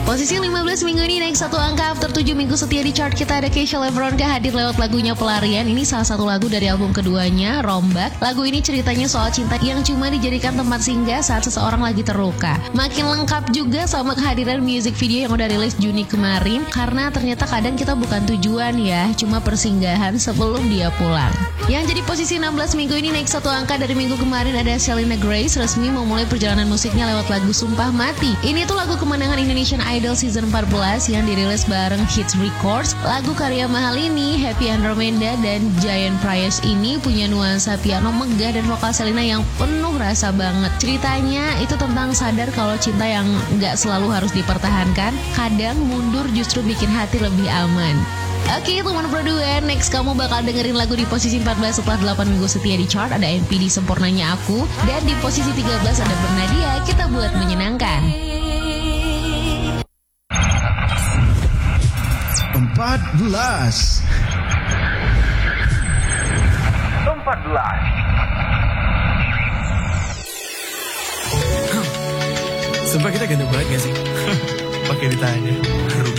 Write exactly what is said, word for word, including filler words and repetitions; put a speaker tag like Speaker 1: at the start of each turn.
Speaker 1: Posisi lima belas minggu ini naik satu angka after tujuh minggu setia di chart kita. Ada Kesha Veronica hadir lewat lagunya Pelarian. Ini salah satu lagu dari album keduanya, Rombak. Lagu ini ceritanya soal cinta yang cuma dijadikan tempat singgah saat seseorang lagi terluka. Makin lengkap juga sama kehadiran music video yang udah rilis Juni kemarin, karena ternyata kadang kita bukan tujuan ya, cuma persinggahan sebelum dia pulang. Yang jadi posisi enam belas minggu ini naik satu angka dari minggu kemarin ada Selena Grace resmi memulai perjalanan musiknya lewat lagu Sumpah Mati. Ini tuh lagu kemenangan Indonesian Idol Season empat belas yang dirilis bareng Hits Records. Lagu karya mahal ini, Happy Andromeda dan Giant Price ini punya nuansa piano megah dan vokal Selena yang penuh rasa banget. Ceritanya itu tentang sadar kalau cinta yang gak selalu harus dipertahankan, kadang mundur justru bikin hati lebih aman. Oke teman berdua, next kamu bakal dengerin lagu di posisi empat belas setelah delapan minggu setia di chart. Ada N P D Sempurnanya Aku. Dan di posisi tiga belas ada Bernadia, Kita Buat Menyenangkan.
Speaker 2: Empat belas
Speaker 3: Empat belas
Speaker 4: Sumpah kita ganteng banget gak sih? Pakai ditanya.